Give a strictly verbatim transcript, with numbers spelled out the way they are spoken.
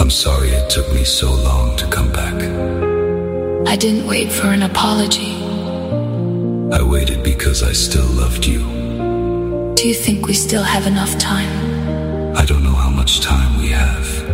I'm sorry it took me so long to come back. I didn't wait for an apology. I waited because I still loved you. Do you think we still have enough time? I don't know how much time we have.